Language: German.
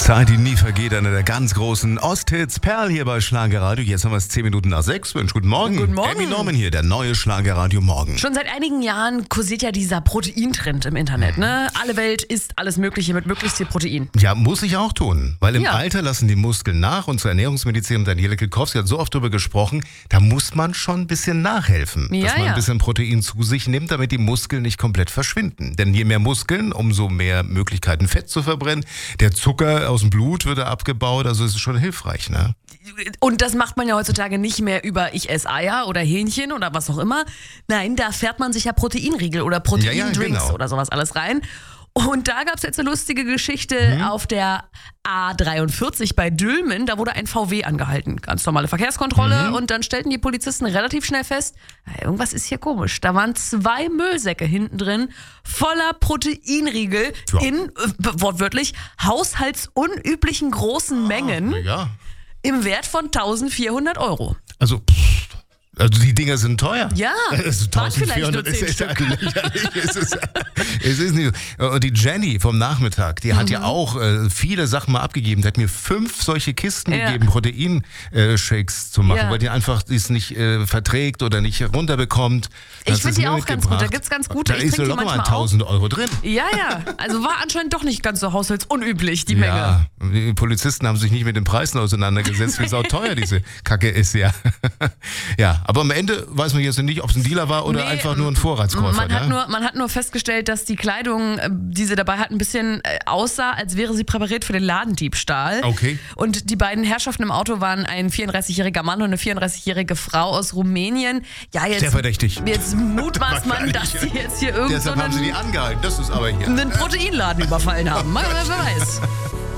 Zeit, die nie vergeht, einer der ganz großen Osthits. Perl hier bei Schlagerradio. Jetzt haben wir es 10 Minuten nach 6. Wünsch guten Morgen. Guten Morgen. Abby Norman hier, der neue Schlagerradio Morgen. Schon seit einigen Jahren kursiert ja dieser Proteintrend im Internet, ne? Alle Welt isst alles Mögliche mit möglichst viel Protein. Ja, muss ich auch tun, weil im Ja. Alter lassen die Muskeln nach und zur Ernährungsmedizinerin Daniela Kilkowski hat so oft drüber gesprochen, da muss man schon ein bisschen nachhelfen, Ja, dass man ja. ein bisschen Protein zu sich nimmt, damit die Muskeln nicht komplett verschwinden. Denn je mehr Muskeln, umso mehr Möglichkeiten Fett zu verbrennen. Der Zucker aus dem Blut wird abgebaut, also es ist schon hilfreich, ne? Und das macht man ja heutzutage nicht mehr über ich esse Eier oder Hähnchen oder was auch immer. Nein, da fährt man sich ja Proteinriegel oder Proteindrinks genau. oder sowas alles rein. Und da gab es jetzt eine lustige Geschichte auf der A43 bei Dülmen. Da wurde ein VW angehalten. Ganz normale Verkehrskontrolle. Und dann stellten die Polizisten relativ schnell fest, irgendwas ist hier komisch. Da waren 2 Müllsäcke hinten drin, voller Proteinriegel Ja. in, wortwörtlich, haushaltsunüblichen großen Mengen Ja. im Wert von 1.400 €. Also die Dinger sind teuer. Ja, Also waren vielleicht nur 1.400 10 ist Stück. lächerlich. Es ist nicht. Und die Jenny vom Nachmittag, die hat ja auch viele Sachen mal abgegeben. Die hat mir 5 solche Kisten Ja. gegeben, Proteinshakes zu machen, Ja. weil die einfach es nicht verträgt oder nicht runterbekommt. Ich finde die auch ganz gut. Da gibt's ganz gute. Da Ich ist so trinke die locker mal manchmal auch. 1.000 € drin. Ja, ja. Also war anscheinend doch nicht ganz so haushaltsunüblich, die Menge. Ja, die Polizisten haben sich nicht mit den Preisen auseinandergesetzt, wie sauteuer diese Kacke ist, ja. Ja, aber am Ende weiß man jetzt nicht, ob es ein Dealer war oder Nee, einfach nur ein Vorratskäufer. Man hat nur festgestellt, dass die Kleidung, die sie dabei hatten, ein bisschen aussah, als wäre sie präpariert für den Ladendiebstahl. Okay. Und die beiden Herrschaften im Auto waren ein 34-jähriger Mann und eine 34-jährige Frau aus Rumänien. Ja, Sehr verdächtig. Jetzt mutmaßt man, dass sie jetzt hier Deshalb haben sie die angehalten. Das ist aber hier. einen Proteinladen überfallen haben. Wer weiß.